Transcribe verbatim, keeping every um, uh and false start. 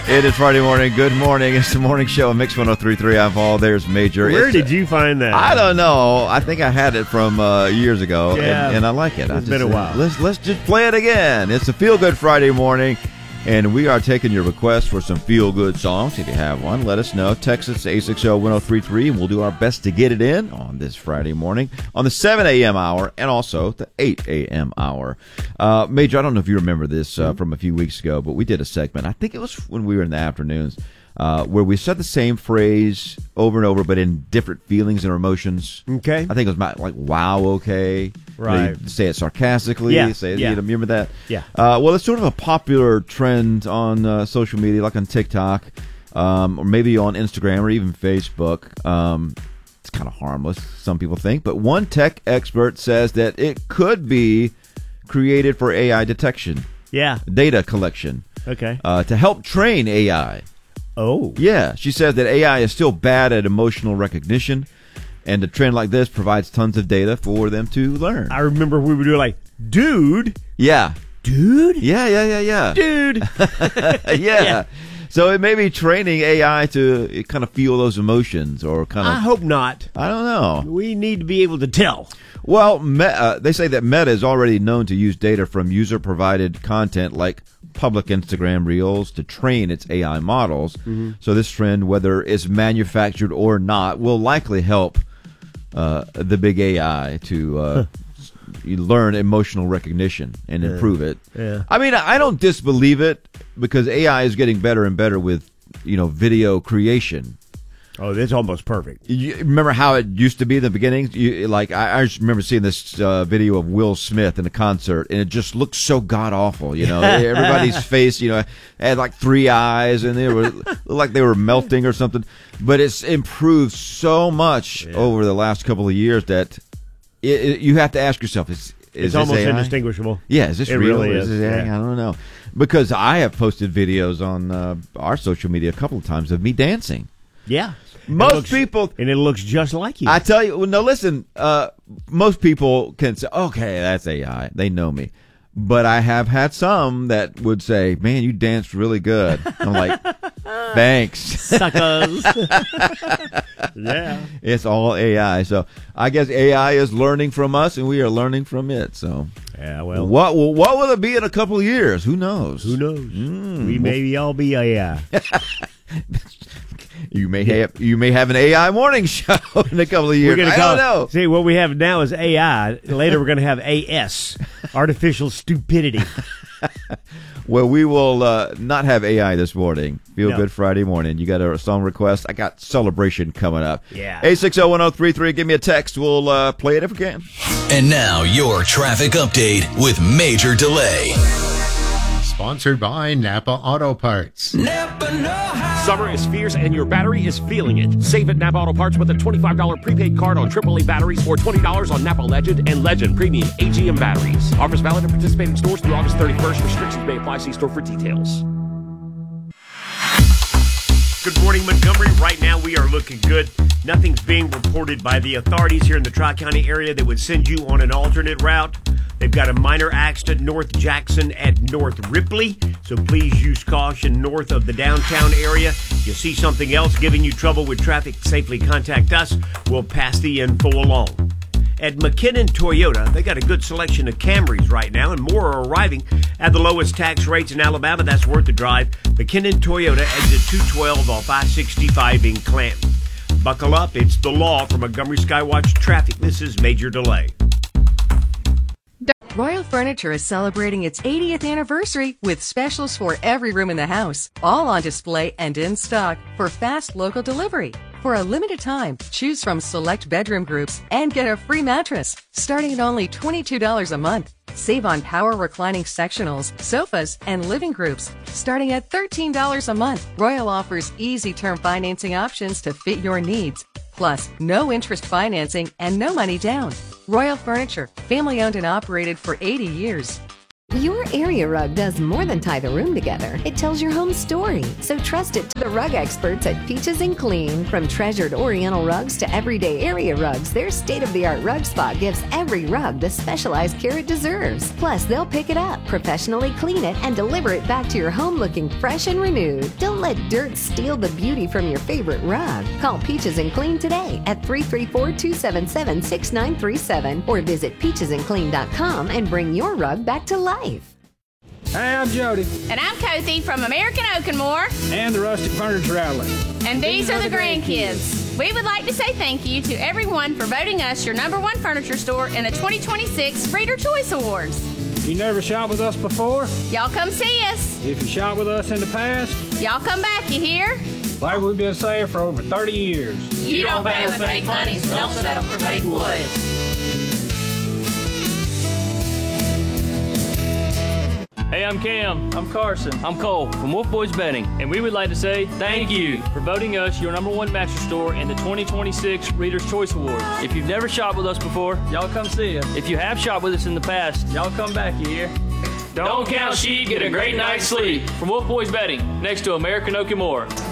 It is Friday morning. Good morning. It's the morning show on Mix one oh three point three. I'm Paul. There's Major. Where it's, did you find that? I don't know. I think I had it from uh, years ago, Yeah. and, and I like it. It's I just, been a while. Let's let's just play it again. It's a feel good Friday morning, and we are taking your requests for some feel good songs. If you have one, let us know. Text us eight six zero, one oh three three, and we'll do our best to get it in on this Friday morning on the seven a.m. hour and also the eight a.m. hour. Uh, Major, I don't know if you remember this uh, from a few weeks ago, but we did a segment. I think it was when we were in the afternoons. Uh, where we said the same phrase over and over, but in different feelings and emotions. Okay. I think it was my, like, wow, okay. Right. You say it sarcastically. Yeah, Say it, yeah. you know, remember that? Yeah. Uh, well, it's sort of a popular trend on uh, social media, like on TikTok, um, or maybe on Instagram or even Facebook. Um, it's kind of harmless, some people think. But one tech expert says that it could be created for A I detection, Yeah. data collection, Okay. uh, to help train A I. Oh. Yeah, she says that A I is still bad at emotional recognition, and a trend like this provides tons of data for them to learn. I remember we were doing like, dude, Yeah. dude, Yeah, yeah, yeah, yeah. dude. yeah. Yeah. So it may be training A I to kind of feel those emotions or kind of... I hope not. I don't know. We need to be able to tell. Well, Me- uh, they say that Meta is already known to use data from user-provided content like public Instagram Reels to train its A I models. Mm-hmm. So this trend, whether it's manufactured or not, will likely help uh, the big A I to uh, you learn emotional recognition and improve it. Yeah. I mean, I don't disbelieve it because A I is getting better and better with, you know, video creation. Oh, that's almost perfect. You remember how it used to be in the beginning? You, like I, I just remember seeing this uh, video of Will Smith in a concert, and it just looked so god awful. You know, everybody's face, you know, had like three eyes, and they were looked like they were melting or something. But it's improved so much Yeah. over the last couple of years that it, it, you have to ask yourself: Is, is It's this almost A I? Indistinguishable. Yeah, is this It real? really Is is, this A I? yeah. I don't know, because I have posted videos on uh, our social media a couple of times of me dancing. Yeah. Most It looks- people. And it looks just like you. I tell you, well, no, listen, uh, most people can say, okay, that's A I. They know me. But I have had some that would say, man, you danced really good. I'm like, thanks. Suckers. Yeah. It's all A I. So I guess A I is learning from us, and we are learning from it. So Yeah, well, what will, what will it be in a couple of years? Who knows? who knows? Mm. We may all be A I. You may have you may have an A I morning show in a couple of years. We're gonna I call, don't know. See, what we have now is A I. Later, we're going to have A S, artificial stupidity. Well, we will uh, not have A I this morning. Feel No. good Friday morning. You got a song request? I got Celebration coming up. Yeah. eight six zero, one oh three three. Give me a text. We'll uh, play it if we can. And now your traffic update with Major Delay. Sponsored by Napa Auto Parts. Summer is fierce and your battery is feeling it. Save at Napa Auto Parts with a twenty-five dollars prepaid card on triple A batteries or twenty dollars on Napa Legend and Legend Premium A G M batteries. Offers valid at participating stores through August thirty-first. Restrictions may apply. See store for details. Good morning, Montgomery. Right now, we are looking good. Nothing's being reported by the authorities here in the Tri-County area that would send you on an alternate route. They've got a minor accident north Jackson at North Ripley, so please use caution north of the downtown area. If you see something else giving you trouble with traffic, safely contact us. We'll pass the info along. At McKinnon Toyota, they got a good selection of Camrys right now, and more are arriving at the lowest tax rates in Alabama. That's worth the drive. McKinnon Toyota, exit two twelve off I sixty-five in Clanton. Buckle up, it's the law for Montgomery Skywatch Traffic. This is Major Delay. Royal Furniture is celebrating its eightieth anniversary with specials for every room in the house, all on display and in stock for fast local delivery. For a limited time, choose from select bedroom groups and get a free mattress, starting at only twenty-two dollars a month. Save on power reclining sectionals, sofas, and living groups, starting at thirteen dollars a month. Royal offers easy term financing options to fit your needs. Plus, no interest financing and no money down. Royal Furniture, family owned and operated for eighty years. Your area rug does more than tie the room together. It tells your home story. So trust it to the rug experts at Peaches and Clean. From treasured Oriental rugs to everyday area rugs, their state-of-the-art rug spot gives every rug the specialized care it deserves. Plus, they'll pick it up, professionally clean it, and deliver it back to your home looking fresh and renewed. Don't let dirt steal the beauty from your favorite rug. Call Peaches and Clean today at three three four, two seven seven, six nine three seven or visit peaches and clean dot com and bring your rug back to life. Hey, I'm Jody. And I'm Cozy from American Oak and More. And the Rustic Furniture Outlet. And these, these are, are the grandkids. grandkids. We would like to say thank you to everyone for voting us your number one furniture store in the twenty twenty-six Reader Choice Awards. You never shopped with us before? Y'all come see us. If you shopped with us in the past? Y'all come back, you hear? Like we've been saying for over thirty years. You, you don't pay with fake money, so don't settle for fake wood. Hey, I'm Cam. I'm Carson. I'm Cole from Wolf Boys Bedding, and we would like to say thank you for voting us your number one mattress store in the twenty twenty-six Reader's Choice Awards. If you've never shopped with us before, y'all come see us. If you have shopped with us in the past, y'all come back, you hear? Don't, Don't count sheep, get a great night's sleep. From Wolf Boys Bedding, next to American Oak and More.